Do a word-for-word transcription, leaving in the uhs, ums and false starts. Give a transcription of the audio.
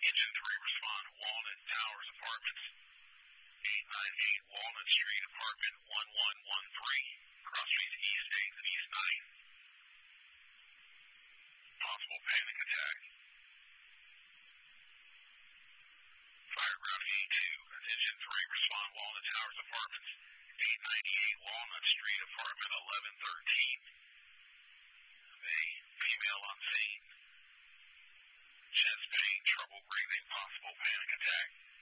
Engine three, respond. Walnut Towers Apartments, eight ninety-eight Walnut Street, apartment one one one three, cross streets East eighth and East ninth. Possible panic attack. Fire ground A two, that's engine three, respond. Walnut Towers Apartments, eight ninety-eight Walnut Street, apartment eleven thirteen. A female on scene. Chest pain, trouble breathing, possible panic attack.